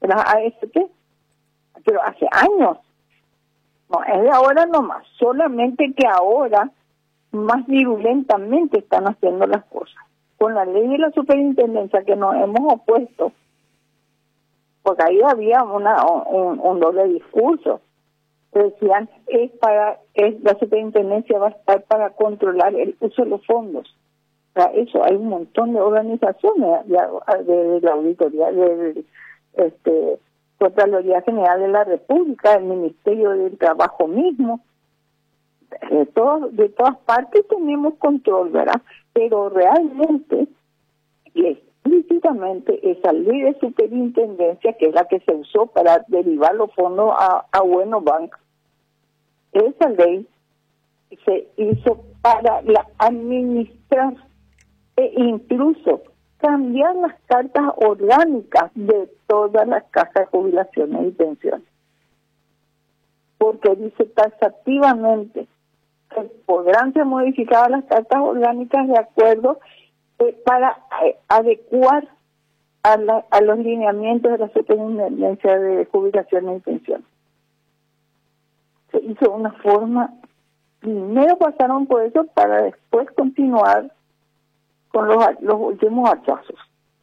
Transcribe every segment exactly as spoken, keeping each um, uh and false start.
las A F P, pero hace años. No, es de ahora nomás, solamente que ahora más virulentamente están haciendo las cosas. Con la ley de la superintendencia que nos hemos opuesto, porque ahí había una un, un doble discurso. Decían, es para es la superintendencia va a estar para controlar el uso de los fondos. Para eso hay un montón de organizaciones de, de, de la auditoría, de, de este, Contraloría General de la República, el Ministerio del Trabajo mismo. De, todo, de todas partes tenemos control, ¿verdad? Pero realmente y explícitamente esa ley de superintendencia, que es la que se usó para derivar los fondos a, a Bueno Bank, esa ley se hizo para la administrar e incluso cambiar las cartas orgánicas de todas las cajas de jubilaciones y pensiones. Porque dice taxativamente que podrán ser modificadas las cartas orgánicas de acuerdo eh, para eh, adecuar a, la, a los lineamientos de la superintendencia de jubilaciones y pensiones. Se hizo de una forma, primero pasaron por eso para después continuar con los, los últimos hachazos.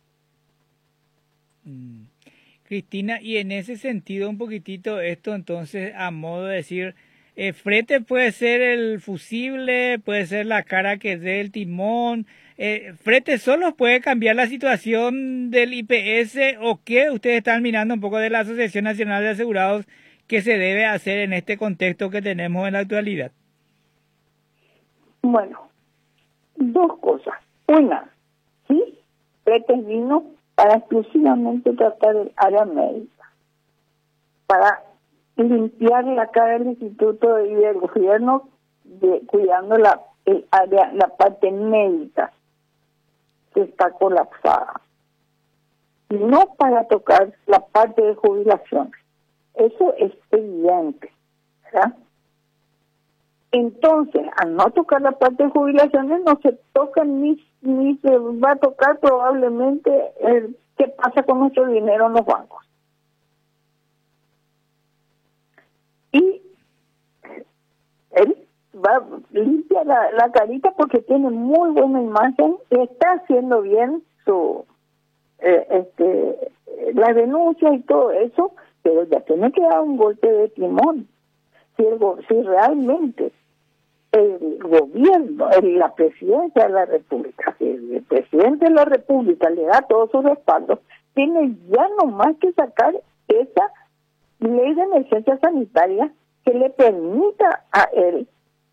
Mm. Cristina, y en ese sentido un poquitito esto entonces a modo de decir, eh, frete puede ser el fusible, puede ser la cara que dé el timón, eh, frete solo puede cambiar la situación del I P S o qué ustedes están mirando un poco de la Asociación Nacional de Asegurados que se debe hacer en este contexto que tenemos en la actualidad. Bueno, dos cosas. Una, sí, frete vino para exclusivamente tratar el área médica, para limpiar la cara del instituto y del gobierno de, cuidando la el área, la parte médica que está colapsada, y no para tocar la parte de jubilación. Eso es evidente, ¿verdad? Entonces, al no tocar la parte de jubilaciones, no se toca ni, ni se va a tocar probablemente el qué pasa con nuestro dinero en los bancos. Y él va limpia la, la carita porque tiene muy buena imagen y está haciendo bien su eh, este la denuncia y todo eso, pero ya tiene que dar un golpe de timón. Si, el, si realmente el gobierno, el, la presidencia de la República, si el presidente de la República le da todo su respaldo, tiene ya nomás que sacar esa ley de emergencia sanitaria que le permita a él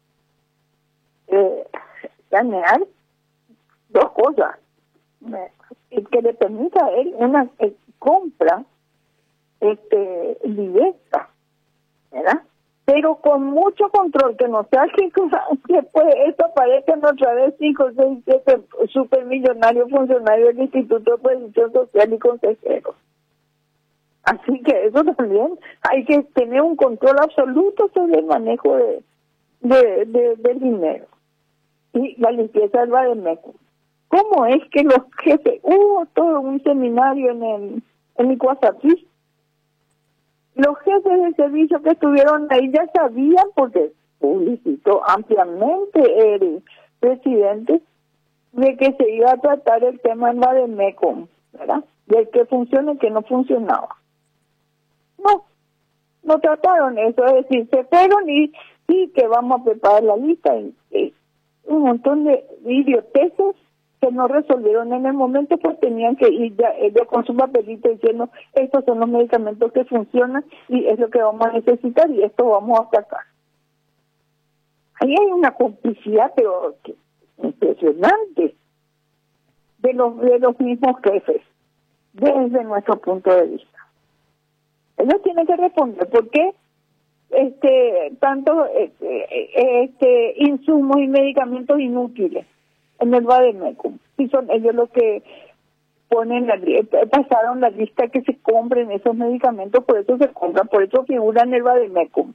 eh, ganar dos cosas, eh, que le permita a él una eh, compra este directa, ¿verdad? Pero con mucho control, que no sea que, que pues esto aparezcan otra vez cinco, seis, siete supermillonarios funcionarios del Instituto de Previsión Social y consejeros. Así que eso también hay que tener un control absoluto sobre el manejo de, de, de del dinero y la limpieza del Bademeco. ¿Cómo es que los jefes, hubo todo un seminario en el en Icuazapí? Los jefes de servicio que estuvieron ahí ya sabían, porque publicitó ampliamente el presidente, de que se iba a tratar el tema en Bademeco, ¿verdad? De que funciona y que no funcionaba. No, no trataron eso, es decir, se fueron y sí que vamos a preparar la lista y, y un montón de idioteces que no resolvieron en el momento, pues tenían que ir ya ellos con su papelito diciendo estos son los medicamentos que funcionan y es lo que vamos a necesitar y esto vamos a sacar. Ahí hay una complicidad pero impresionante de los de los mismos jefes desde nuestro punto de vista. Ellos tienen que responder por qué este tanto este, este insumos y medicamentos inútiles en el Bademecum. Si son ellos los que ponen la pasaron la lista que se compren esos medicamentos, por eso se compran, por eso figuran en el Bademecum.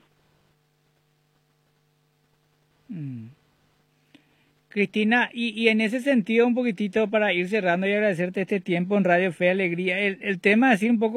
Mm. Cristina, y, y en ese sentido un poquitito para ir cerrando y agradecerte este tiempo en Radio Fe y Alegría, el, el tema así un poco